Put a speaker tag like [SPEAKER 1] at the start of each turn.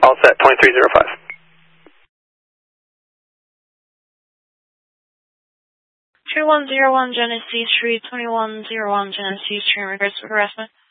[SPEAKER 1] All set, 2305.
[SPEAKER 2] Two 101 Genesee Street, 2101 Genesee Street, regards to harassment.